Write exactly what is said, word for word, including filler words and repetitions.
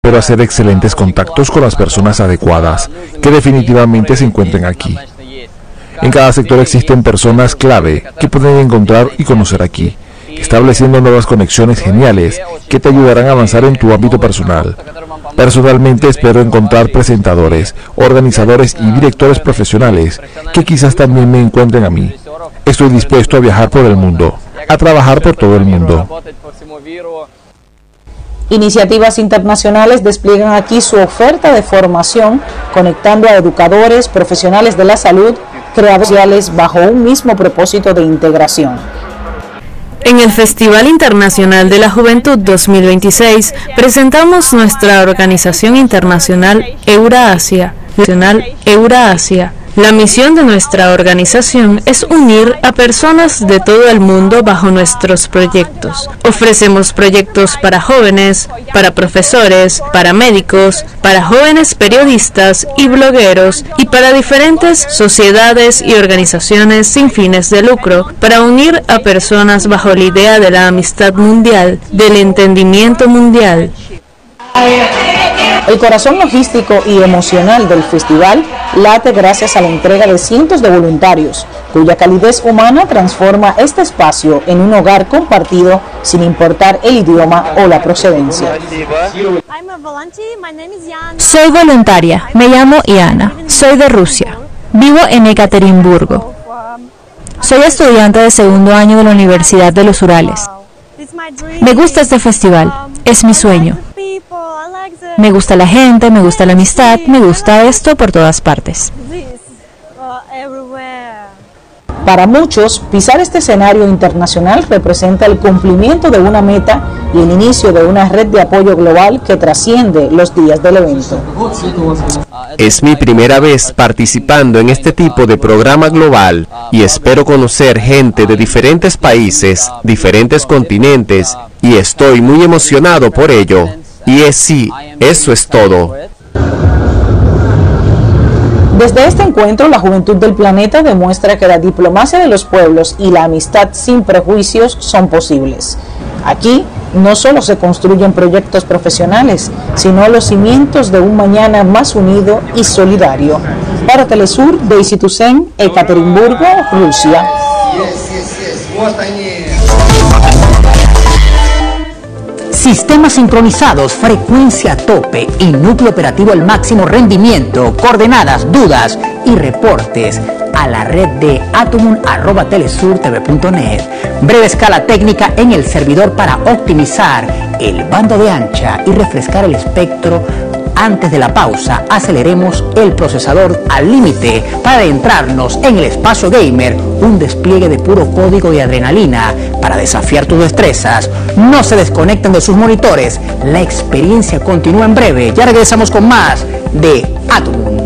Espero hacer excelentes contactos con las personas adecuadas, que definitivamente se encuentren aquí. En cada sector existen personas clave que pueden encontrar y conocer aquí, estableciendo nuevas conexiones geniales que te ayudarán a avanzar en tu ámbito personal. Personalmente espero encontrar presentadores, organizadores y directores profesionales que quizás también me encuentren a mí. Estoy dispuesto a viajar por el mundo, a trabajar por todo el mundo. Iniciativas internacionales despliegan aquí su oferta de formación, conectando a educadores, profesionales de la salud, creadores sociales bajo un mismo propósito de integración. En el Festival Internacional de la Juventud dos mil veintiséis presentamos nuestra organización internacional Eurasia, Nacional Eurasia. La misión de nuestra organización es unir a personas de todo el mundo bajo nuestros proyectos. Ofrecemos proyectos para jóvenes, para profesores, para médicos, para jóvenes periodistas y blogueros y para diferentes sociedades y organizaciones sin fines de lucro, para unir a personas bajo la idea de la amistad mundial, del entendimiento mundial. El corazón logístico y emocional del festival late gracias a la entrega de cientos de voluntarios, cuya calidez humana transforma este espacio en un hogar compartido sin importar el idioma o la procedencia. Soy voluntaria, me llamo Iana, soy de Rusia, vivo en Ekaterimburgo. Soy estudiante de segundo año de la Universidad de los Urales. Me gusta este festival, es mi sueño. Me gusta la gente, me gusta la amistad, me gusta esto por todas partes. Para muchos, pisar este escenario internacional representa el cumplimiento de una meta y el inicio de una red de apoyo global que trasciende los días del evento. Es mi primera vez participando en este tipo de programa global y espero conocer gente de diferentes países, diferentes continentes, y estoy muy emocionado por ello. Y es sí, eso es todo. Desde este encuentro, la juventud del planeta demuestra que la diplomacia de los pueblos y la amistad sin prejuicios son posibles. Aquí no solo se construyen proyectos profesionales, sino los cimientos de un mañana más unido y solidario. Para Telesur, Daisy Toussaint, Ekaterimburgo, Rusia. Sistemas sincronizados, frecuencia a tope y núcleo operativo al máximo rendimiento, coordenadas, dudas y reportes a la red de atomun arroba telesur t v punto net. Breve escala técnica en el servidor para optimizar el bando de ancha y refrescar el espectro. Antes de la pausa, aceleremos el procesador al límite para adentrarnos en el espacio gamer, un despliegue de puro código y adrenalina para desafiar tus destrezas. No se desconecten de sus monitores, la experiencia continúa en breve. Ya regresamos con más de Atomun.